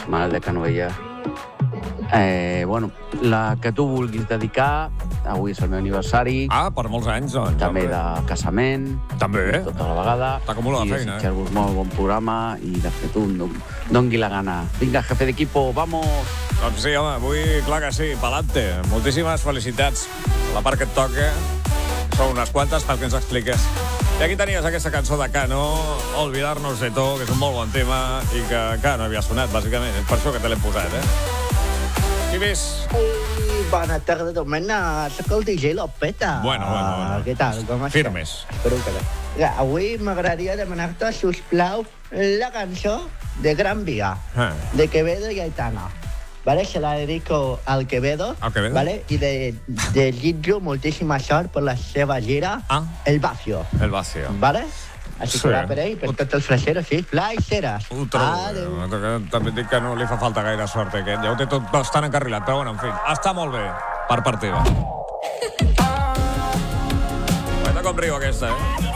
Manel de Canovella. Bueno, la que tu vulguis dedicar, avui és el meu aniversari. Per molts anys, doncs. També de casament. També. Tota la vegada. T'acumula la feina, I desitjar-vos molt bon programa i de fet dongui la gana. Vinga, jefe d'equipo, vamos! Doncs sí, home, avui, clar que sí, pa'lante. Moltíssimes felicitats. La part que et toca són unes quantes perquè ens expliques. I aquí tenies aquesta cançó de Cano, Olvidarnos de todo, que és un molt bon tema i que no havia sonat, bàsicament. És per això que te l'he posat, Qui més? Bona tarda, Domena. Soc el DJ Lopeta. Bueno. Què tal? Com estàs? Firmes. Espero que bé. Avui m'agradaria demanar-te, sisplau, la cançó de Gran Vía, de Quevedo y Aitana. ¿Vale? Se la dedico al Quevedo. ¿Vale? Y de desitjo moltíssima sort per la seva gira, El Vacío. El Vacío. ¿Vale? Així que va per ell, per tots els flaixeros, sí, flaixeres. Ho trobo. També et dic que no li fa falta gaire sort, aquest. Ja ho té tot bastant encarrilat, però bueno, en fi, està molt bé, per part teva. Veure com riu aquesta,